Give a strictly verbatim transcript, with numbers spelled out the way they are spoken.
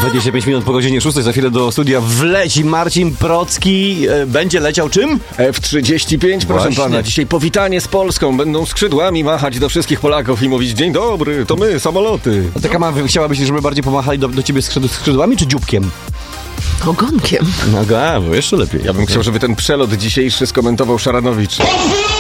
dwadzieścia pięć minut po godzinie szóstej. Za chwilę do studia wleci Marcin Procki. Będzie leciał czym? F trzydzieści pięć, proszę Właśnie. pana. Dzisiaj powitanie z Polską. Będą skrzydłami machać do wszystkich Polaków i mówić: dzień dobry, to my, samoloty. A taka ma, chciałabyś, żeby bardziej pomachali do, do ciebie skrzyd- skrzydłami czy dzióbkiem? Ogonkiem. No ga, bo jeszcze lepiej. Ja bym chciał, żeby ten przelot dzisiejszy skomentował Szaranowicz.